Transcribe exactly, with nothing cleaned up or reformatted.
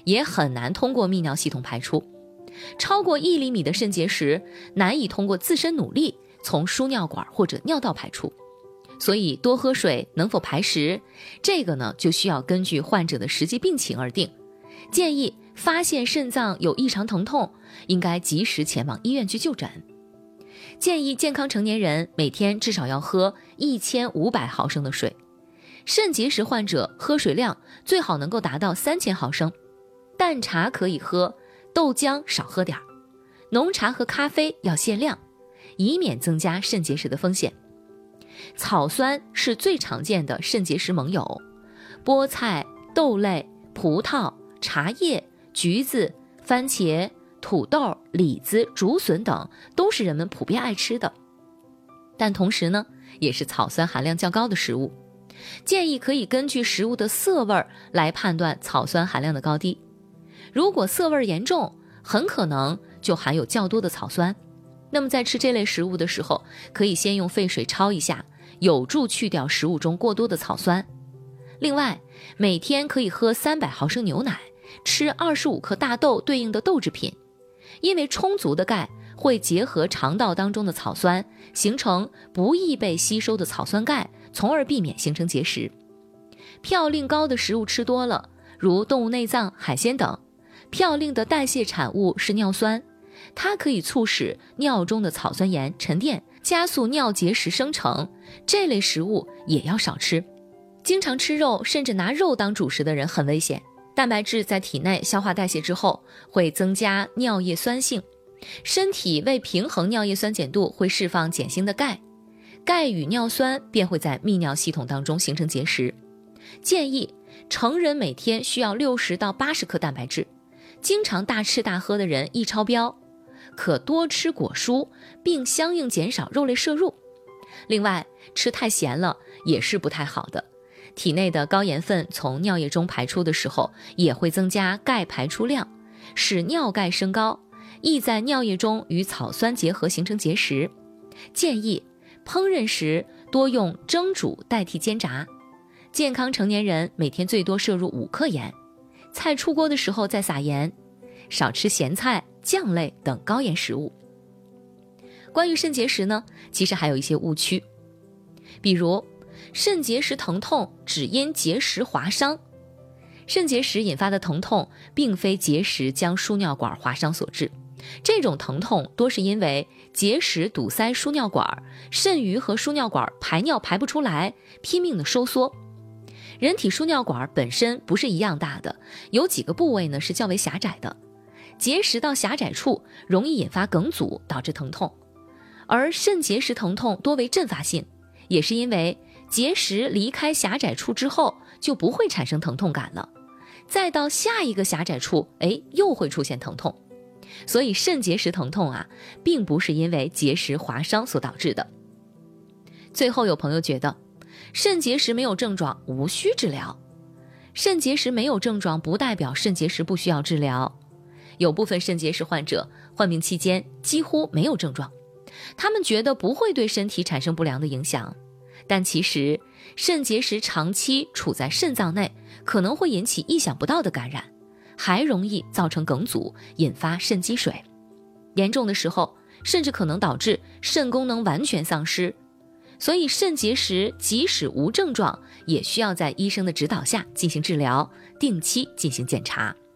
也很难通过泌尿系统排出。超过一厘米的肾结石难以通过自身努力从输尿管或者尿道排出，所以多喝水能否排石，这个呢就需要根据患者的实际病情而定。建议发现肾脏有异常疼痛，应该及时前往医院去就诊。建议健康成年人每天至少要喝一千五百毫升的水，肾结石患者喝水量最好能够达到三千毫升。淡茶可以喝，豆浆少喝点儿，浓茶和咖啡要限量，以免增加肾结石的风险。草酸是最常见的肾结石盟友，菠菜、豆类、葡萄、茶叶、橘子、番茄、土豆、李子、竹笋等都是人们普遍爱吃的，但同时呢，也是草酸含量较高的食物。建议可以根据食物的涩味来判断草酸含量的高低。如果涩味严重，很可能就含有较多的草酸。那么在吃这类食物的时候，可以先用沸水焯一下，有助去掉食物中过多的草酸。另外，每天可以喝三百毫升牛奶，吃二十五克大豆对应的豆制品，因为充足的钙会结合肠道当中的草酸，形成不易被吸收的草酸钙，从而避免形成结石。嘌呤高的食物吃多了，如动物内脏、海鲜等，嘌呤的代谢产物是尿酸，它可以促使尿中的草酸盐沉淀，加速尿结石生成，这类食物也要少吃。经常吃肉甚至拿肉当主食的人很危险，蛋白质在体内消化代谢之后会增加尿液酸性，身体为平衡尿液酸碱度会释放碱性的钙，钙与尿酸便会在泌尿系统当中形成结石。建议成人每天需要六十到八十克蛋白质，经常大吃大喝的人易超标，可多吃果蔬，并相应减少肉类摄入。另外，吃太咸了也是不太好的，体内的高盐分从尿液中排出的时候，也会增加钙排出量，使尿钙升高，易在尿液中与草酸结合形成结石。建议烹饪时多用蒸煮代替煎炸。健康成年人每天最多摄入五克盐，菜出锅的时候再撒盐，少吃咸菜、酱类等高盐食物。关于肾结石呢，其实还有一些误区，比如肾结石疼痛只因结石划伤。肾结石引发的疼痛并非结石将输尿管划伤所致，这种疼痛多是因为结石堵塞输尿管，肾盂和输尿管排尿排不出来，拼命的收缩。人体输尿管本身不是一样大的，有几个部位呢是较为狭窄的，结石到狭窄处容易引发梗阻，导致疼痛。而肾结石疼痛多为阵发性，也是因为结石离开狭窄处之后就不会产生疼痛感了，再到下一个狭窄处，哎，又会出现疼痛。所以肾结石疼痛啊，并不是因为结石划伤所导致的。最后有朋友觉得肾结石没有症状，无需治疗。肾结石没有症状不代表肾结石不需要治疗。有部分肾结石患者患病期间几乎没有症状，他们觉得不会对身体产生不良的影响，但其实肾结石长期处在肾脏内，可能会引起意想不到的感染，还容易造成梗阻，引发肾积水。严重的时候甚至可能导致肾功能完全丧失。所以肾结石即使无症状，也需要在医生的指导下进行治疗，定期进行检查。